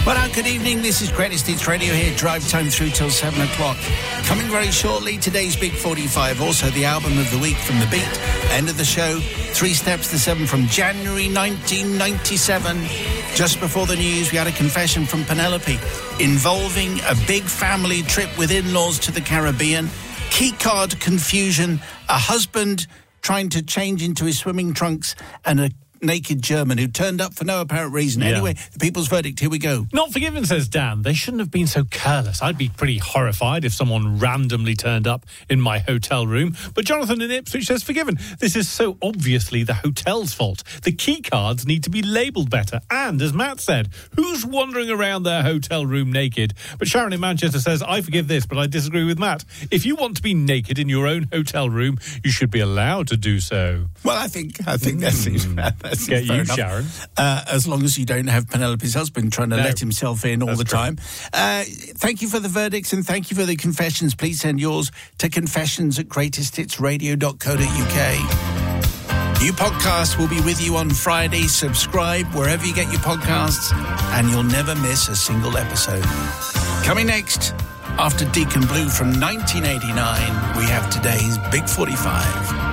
Well, good evening. This is Greatest Hits Radio here. Drive time through till 7 o'clock. Coming very shortly, today's Big 45. Also, the album of the week from The Beat. End of the show, 3 Steps to 7 from January 1997. Just before the news, we had a confession from Penelope involving a big family trip with in-laws to the Caribbean. Keycard confusion, a husband trying to change into his swimming trunks, and a naked German who turned up for no apparent reason. Anyway, the people's verdict, here we go. Not forgiven, says Dan. They shouldn't have been so careless. I'd be pretty horrified if someone randomly turned up in my hotel room. But Jonathan in Ipswich says forgiven. This is so obviously the hotel's fault. The key cards need to be labelled better. And, as Matt said, who's wandering around their hotel room naked? But Sharon in Manchester says, I forgive this, but I disagree with Matt. If you want to be naked in your own hotel room, you should be allowed to do so. Well, I think that seems Get you, enough. Sharon. As long as you don't have Penelope's husband trying to let himself in all the time. Thank you for the verdicts and thank you for the confessions. Please send yours to confessions@greatesthitsradio.co.uk. New podcast will be with you on Friday. Subscribe wherever you get your podcasts and you'll never miss a single episode. Coming next, after Deacon Blue from 1989, we have today's Big 45.